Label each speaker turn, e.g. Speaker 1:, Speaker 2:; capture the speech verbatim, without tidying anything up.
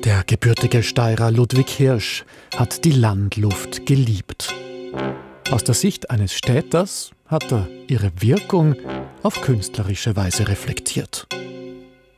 Speaker 1: Der gebürtige Steirer Ludwig Hirsch hat die Landluft geliebt. Aus der Sicht eines Städters hat er ihre Wirkung auf künstlerische Weise reflektiert.